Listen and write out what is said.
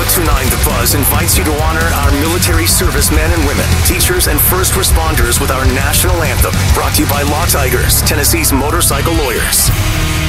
1029 The Buzz invites you to honor our military servicemen and women, teachers, and first responders with our national anthem. Brought to you by Law Tigers, Tennessee's motorcycle lawyers.